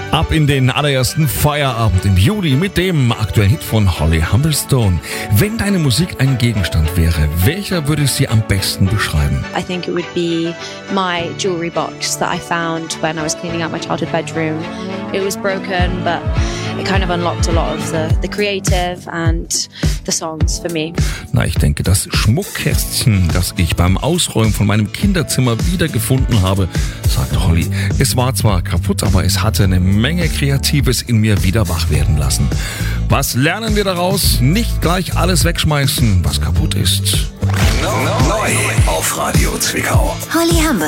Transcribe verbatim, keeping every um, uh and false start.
Ab in den allerersten Feierabend im Juli mit dem aktuellen Hit von Holly Humberstone. Wenn deine Musik ein Gegenstand wäre, welcher würde sie am besten beschreiben? I think it would be my jewelry box that I found when I was cleaning out my childhood bedroom. It was broken, but it kind of unlocked a lot of the, the creative and the songs for me. Na, ich denke, das Schmuckkästchen, das ich beim Ausräumen von meinem Kinderzimmer wiedergefunden habe, sagt Holly. Es war zwar kaputt, aber es hatte eine Menge Kreatives in mir wieder wach werden lassen. Was lernen wir daraus? Nicht gleich alles wegschmeißen, was kaputt ist. Neu auf Radio Zwickau. Holly Humber.